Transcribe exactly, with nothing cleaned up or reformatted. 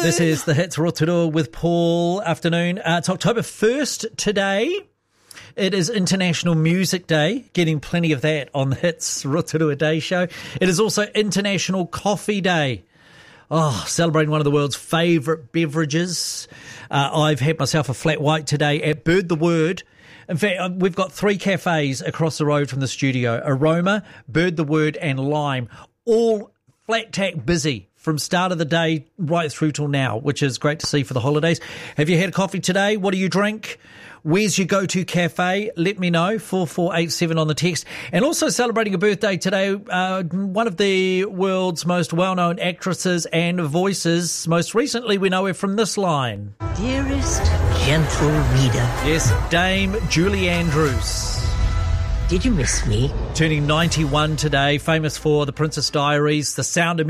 This is the Hits Rotorua with Paul. Afternoon. Uh, it's October first today. It is International Music Day. Getting plenty of that on the Hits Rotorua Day Show. It is also International Coffee Day. Oh, celebrating one of the world's favourite beverages. Uh, I've had myself a flat white today at Bird the Word. In fact, we've got three cafes across the road from the studio. Aroma, Bird the Word and Lime. All flat tack busy from start of the day right through till now, which is great to see for the holidays. Have you had a coffee today? What do you drink? Where's your go-to cafe? Let me know, four four eight seven on the text. And also celebrating a birthday today, uh, one of the world's most well-known actresses and voices. Most recently, we know her from this line. Dearest gentle reader. Yes, Dame Julie Andrews. Did you miss me? Turning ninety-one today, famous for The Princess Diaries, The Sound of